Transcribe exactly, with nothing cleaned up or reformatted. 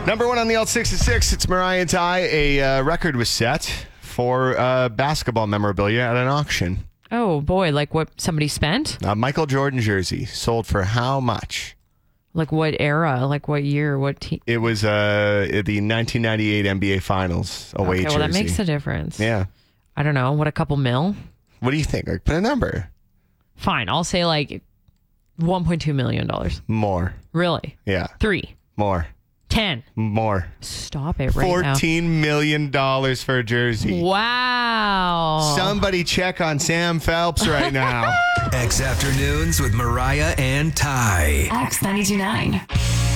Number one on the Alt sixty-six, it's Mariah and Ty. A uh, record was set for uh, basketball memorabilia at an auction. Oh, boy. Like what somebody spent? A Michael Jordan jersey sold for how much? Like what era? Like what year? What team? It was uh, the nineteen ninety-eight N B A Finals away Okay, jersey. well, that makes a difference. Yeah. I don't know. What, a couple mil? What do you think? Like, put a number. Fine. I'll say like one point two million dollars. More. Really? Yeah. Three. More. Ten. More. Stop it right now. fourteen million dollars for a jersey. Wow. Somebody check on Sam Phelps right now. X Afternoons with Mariah and Ty. X ninety-two point nine.